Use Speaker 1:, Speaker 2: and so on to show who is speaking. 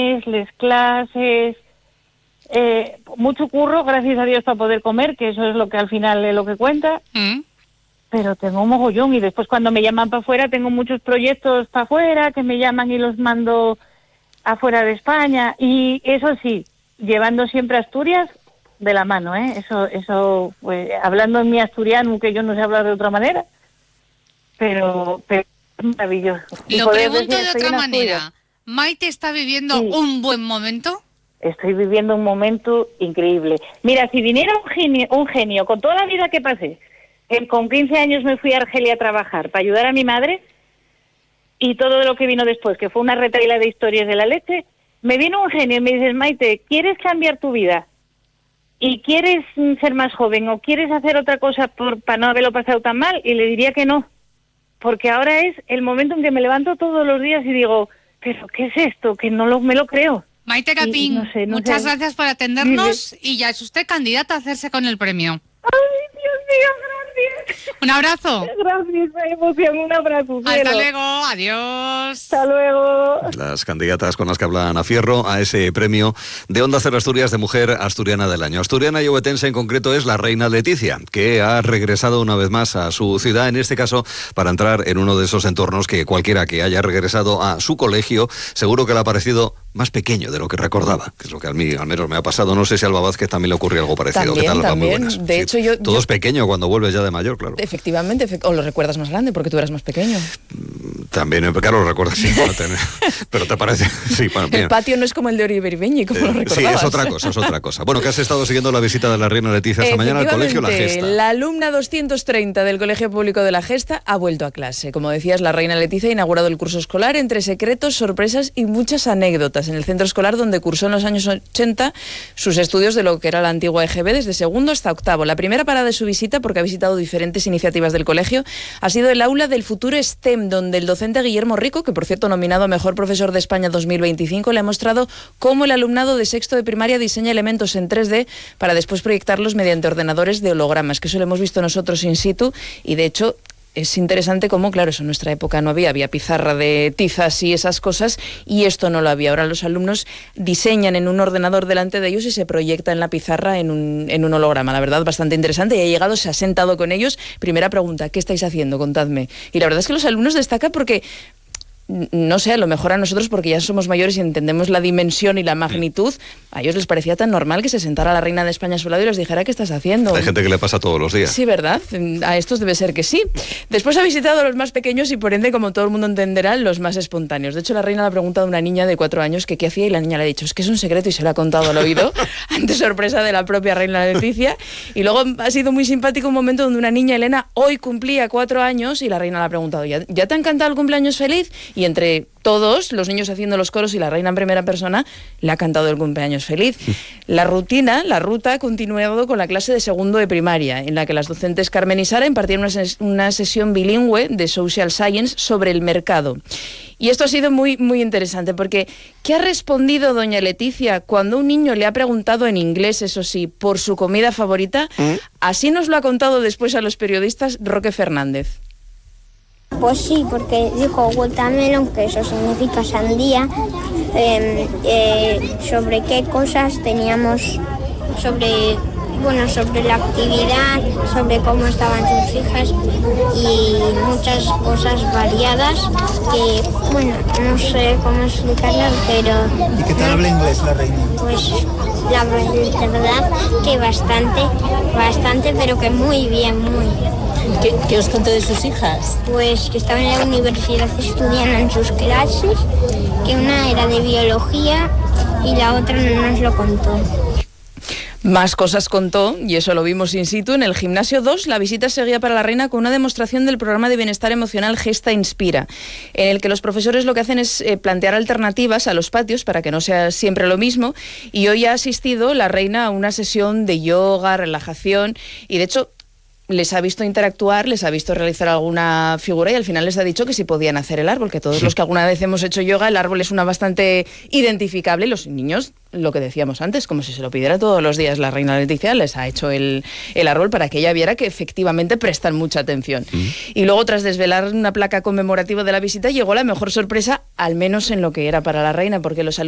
Speaker 1: les clases, mucho curro, gracias a Dios, para poder comer, que eso es lo que al final es lo que cuenta. Pero tengo un mogollón, y después cuando me llaman para afuera, tengo muchos proyectos para afuera, que me llaman y los mando afuera de España, y eso sí, llevando siempre Asturias de la mano, eso pues, hablando en mi asturiano, que yo no sé hablar de otra manera, pero es maravilloso.
Speaker 2: Lo pregunto de otra manera, ¿Maite está viviendo un buen momento?
Speaker 1: Estoy viviendo un momento increíble. Mira, si viniera un genio con toda la vida que pasé, con 15 años me fui a Argelia a trabajar para ayudar a mi madre, y todo lo que vino después, que fue una retahíla de historias de la leche, me vino un genio y me dices, Maite, ¿quieres cambiar tu vida? ¿Y quieres ser más joven o quieres hacer otra cosa para no haberlo pasado tan mal? Y le diría que no, porque ahora es el momento en que me levanto todos los días y digo, ¿pero qué es esto? Que no me lo creo.
Speaker 2: Maite Capín, muchas gracias por atendernos, y ya es usted candidata a hacerse con el premio.
Speaker 1: ¡Ay, Dios mío, gracias!
Speaker 2: Un abrazo.
Speaker 1: Gracias, me emoción, un abrazo.
Speaker 2: Hasta luego, adiós.
Speaker 1: Hasta luego.
Speaker 3: Las candidatas con las que habla Ana Fierro a ese premio de Onda Cero Asturias de Mujer Asturiana del Año. Asturiana y ovetense en concreto es la reina Leticia, que ha regresado una vez más a su ciudad, en este caso para entrar en uno de esos entornos que cualquiera que haya regresado a su colegio seguro que le ha parecido más pequeño de lo que recordaba, que es lo que a mí al menos me ha pasado. No sé si a Alba Vázquez también le ocurrió algo parecido.
Speaker 4: También,
Speaker 3: ¿Qué tal, Alba?
Speaker 4: también.
Speaker 3: Muy buenas.
Speaker 4: De hecho,
Speaker 3: todo es pequeño cuando vuelves ya de mayor, claro.
Speaker 4: Efectivamente, o lo recuerdas más grande porque tú eras más pequeño.
Speaker 3: También, claro, lo recuerdas, sí, pero te parece... Sí, bueno,
Speaker 4: el patio no es como el de Oribe Ibeñi, como lo recordabas.
Speaker 3: Sí, es otra cosa. Bueno, que has estado siguiendo la visita de la reina Leticia esta mañana al colegio La Gesta.
Speaker 4: La alumna 230 del Colegio Público de La Gesta ha vuelto a clase. Como decías, la reina Leticia ha inaugurado el curso escolar entre secretos, sorpresas y muchas anécdotas en el centro escolar donde cursó en los años 80 sus estudios de lo que era la antigua EGB desde segundo hasta octavo. La primera parada de su visita, porque ha visitado diferentes iniciativas del colegio, ha sido el aula del futuro STEM, donde el docente Guillermo Rico, que por cierto nominado a Mejor Profesor de España 2025, le ha mostrado cómo el alumnado de sexto de primaria diseña elementos en 3D para después proyectarlos mediante ordenadores de hologramas, que eso lo hemos visto nosotros in situ, y de hecho es interesante cómo, claro, eso en nuestra época no había pizarra de tizas y esas cosas, y esto no lo había. Ahora los alumnos diseñan en un ordenador delante de ellos y se proyecta en la pizarra en un holograma. La verdad, bastante interesante, y ha llegado, se ha sentado con ellos. Primera pregunta, ¿qué estáis haciendo? Contadme. Y la verdad es que los alumnos destacan porque... No sé, a lo mejor a nosotros, porque ya somos mayores y entendemos la dimensión y la magnitud, a ellos les parecía tan normal que se sentara la reina de España a su lado y les dijera ¿qué estás haciendo?
Speaker 3: Hay gente que le pasa todos los días.
Speaker 4: Sí, ¿verdad? A estos debe ser que sí. Después ha visitado a los más pequeños y por ende, como todo el mundo entenderá, los más espontáneos. De hecho, la reina le ha preguntado a una niña de 4 años que qué hacía, y la niña le ha dicho, es que es un secreto, y se lo ha contado al oído, ante sorpresa de la propia reina Leticia. Y luego ha sido muy simpático un momento donde una niña, Elena, hoy cumplía 4 años y la reina le ha preguntado, ¿ya te ha encantado el cumpleaños feliz? Y entre todos, los niños haciendo los coros y la reina en primera persona, le ha cantado el cumpleaños feliz. La ruta ha continuado con la clase de segundo de primaria, en la que las docentes Carmen y Sara impartieron una sesión bilingüe de Social Science sobre el mercado. Y esto ha sido muy, muy interesante, porque ¿qué ha respondido doña Leticia cuando un niño le ha preguntado en inglés, eso sí, por su comida favorita? Así nos lo ha contado después a los periodistas Roque Fernández.
Speaker 5: Pues sí, porque dijo watermelon, que eso significa sandía, sobre qué cosas teníamos, sobre la actividad, sobre cómo estaban sus hijas y muchas cosas variadas que, no sé cómo explicarlas, pero...
Speaker 6: ¿Y qué tal habla inglés la reina?
Speaker 5: Pues la verdad que bastante, pero que muy bien, muy.
Speaker 7: ¿Qué os contó de sus hijas?
Speaker 5: Pues que estaban en la universidad estudiando en sus clases, que una era de biología y la otra no nos lo contó.
Speaker 4: Más cosas contó, y eso lo vimos in situ. En el gimnasio 2, la visita seguía para la reina con una demostración del programa de bienestar emocional Gesta Inspira, en el que los profesores lo que hacen es plantear alternativas a los patios para que no sea siempre lo mismo, y hoy ha asistido la reina a una sesión de yoga, relajación, y de hecho les ha visto interactuar, les ha visto realizar alguna figura, y al final les ha dicho que sí podían hacer el árbol, que todos los que alguna vez hemos hecho yoga, el árbol es una bastante identificable. Los niños, lo que decíamos antes, como si se lo pidiera todos los días la reina Leticia, les ha hecho el árbol para que ella viera que efectivamente prestan mucha atención. Y luego, tras desvelar una placa conmemorativa de la visita, llegó la mejor sorpresa, al menos en lo que era para la reina, porque los alumnos